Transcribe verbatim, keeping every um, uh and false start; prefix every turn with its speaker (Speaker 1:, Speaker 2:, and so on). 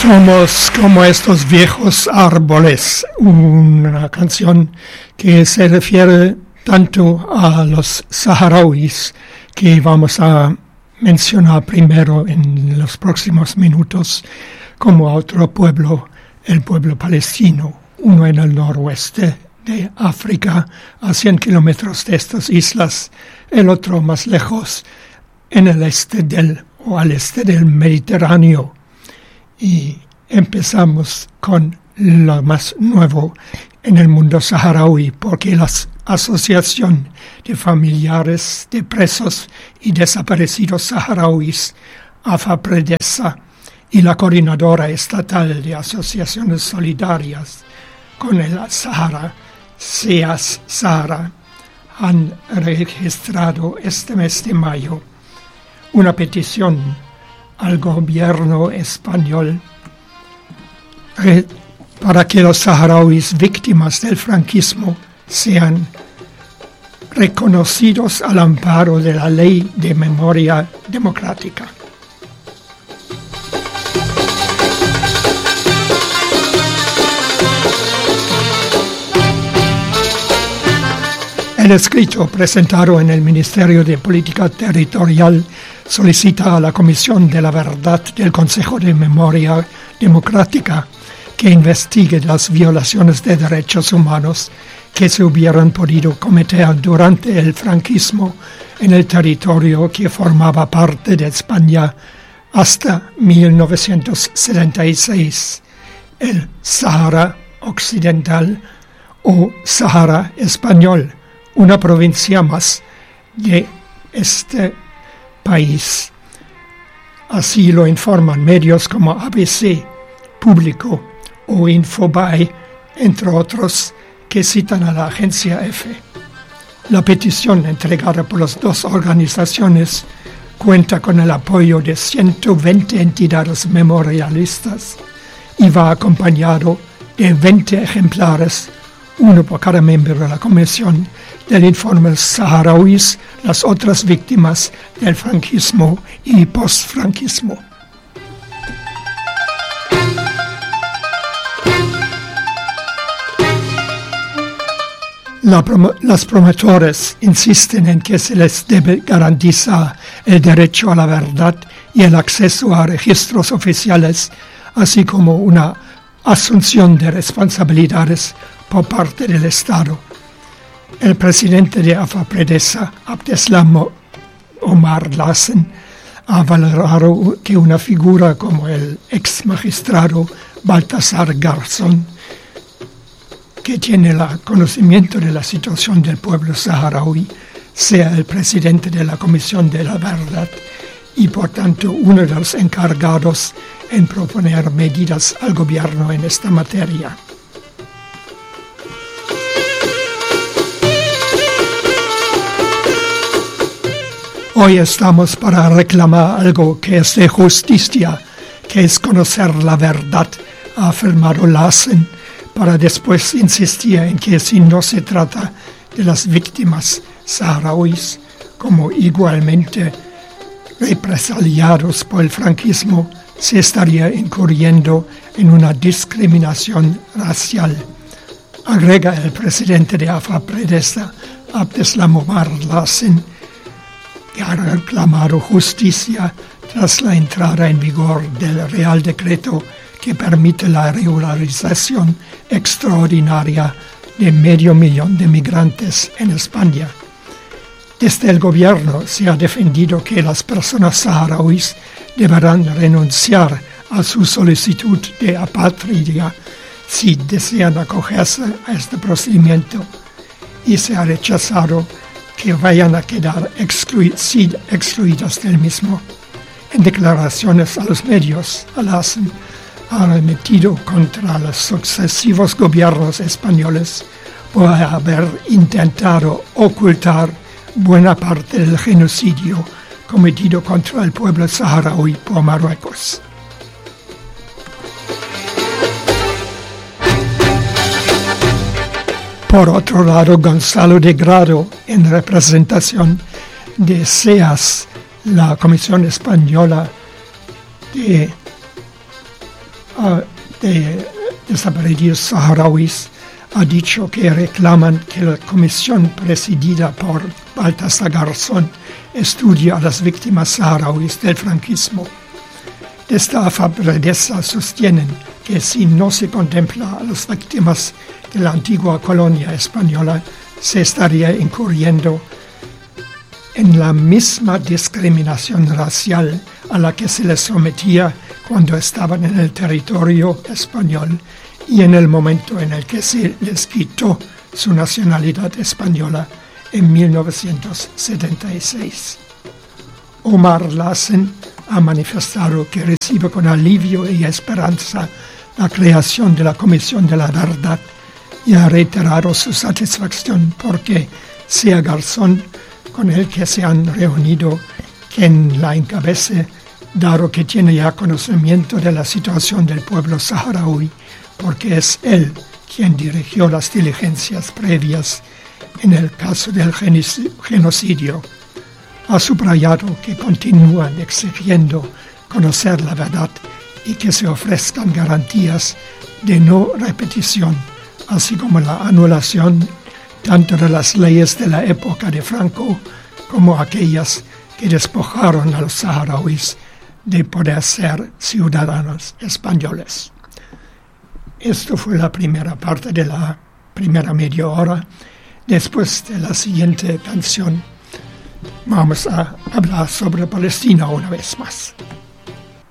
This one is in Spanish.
Speaker 1: Somos como estos viejos árboles, una canción que se refiere tanto a los saharauis que vamos a mencionar primero en los próximos minutos, como a otro pueblo, el pueblo palestino, uno en el noroeste de África, a cien kilómetros de estas islas, el otro más lejos, en el este del, o al este del Mediterráneo. Y empezamos con lo más nuevo en el mundo saharaui, porque la Asociación de Familiares de Presos y Desaparecidos Saharauis, AFAPREDESA, y la Coordinadora Estatal de Asociaciones Solidarias con el Sahara, SEAS Sahara, han registrado este mes de mayo una petición al gobierno español eh, para que los saharauis víctimas del franquismo sean reconocidos al amparo de la Ley de Memoria Democrática. El escrito presentado en el Ministerio de Política Territorial solicita a la Comisión de la Verdad del Consejo de Memoria Democrática que investigue las violaciones de derechos humanos que se hubieran podido cometer durante el franquismo en el territorio que formaba parte de España hasta mil novecientos setenta y seis, el Sahara Occidental o Sahara Español, una provincia más de este país. Así lo informan medios como A B C, Público o Infobae, entre otros, que citan a la agencia EFE. La petición entregada por las dos organizaciones cuenta con el apoyo de ciento veinte entidades memorialistas y va acompañado de veinte ejemplares, uno por cada miembro de la comisión, del informe Saharauis, las otras víctimas del franquismo y postfranquismo. La prom- las promotores insisten en que se les debe garantizar el derecho a la verdad y el acceso a registros oficiales, así como una asunción de responsabilidades por parte del Estado. El presidente de AFAPREDESA, Abdeslam Omar Lassen, ha valorado que una figura como el ex magistrado Baltasar Garzón, que tiene el conocimiento de la situación del pueblo saharaui, sea el presidente de la Comisión de la Verdad y, por tanto, uno de los encargados en proponer medidas al gobierno en esta materia. Hoy estamos para reclamar algo que es de justicia, que es conocer la verdad, ha afirmado Lassen, para después insistir en que si no se trata de las víctimas saharauis como igualmente represaliados por el franquismo, se estaría incurriendo en una discriminación racial. Agrega el presidente de AFAPREDESA, Abdeslam Omar Lassen, que ha reclamado justicia tras la entrada en vigor del Real Decreto que permite la regularización extraordinaria de medio millón de migrantes en España. Desde el gobierno se ha defendido que las personas saharauis deberán renunciar a su solicitud de apatridia si desean acogerse a este procedimiento, y se ha rechazado que vayan a quedar exclu- excluidos del mismo. En declaraciones a los medios, Lassen ha arremetido contra los sucesivos gobiernos españoles por haber intentado ocultar buena parte del genocidio cometido contra el pueblo saharaui por Marruecos. Por otro lado, Gonzalo de Grado, en representación de SEAS, la Comisión Española de uh, de desaparecidos saharauis ha dicho que reclaman que la comisión presidida por Baltasar Garzón estudie a las víctimas saharauis del franquismo. Esta afabredeza sostienen que si no se contempla a las víctimas de la antigua colonia española, se estaría incurriendo en la misma discriminación racial a la que se les sometía cuando estaban en el territorio español y en el momento en el que se les quitó su nacionalidad española en mil novecientos setenta y seis. Omar Lassen ha manifestado que recibe con alivio y esperanza la creación de la Comisión de la Verdad y ha reiterado su satisfacción porque sea Garzón, con el que se han reunido, quien la encabece, dado que tiene ya conocimiento de la situación del pueblo saharaui, porque es él quien dirigió las diligencias previas en el caso del genocidio. Ha subrayado que continúan exigiendo conocer la verdad y que se ofrezcan garantías de no repetición, así como la anulación tanto de las leyes de la época de Franco como aquellas que despojaron a los saharauis de poder ser ciudadanos españoles. Esto fue la primera parte de la primera media hora. Después de la siguiente canción vamos a hablar sobre Palestina una vez más.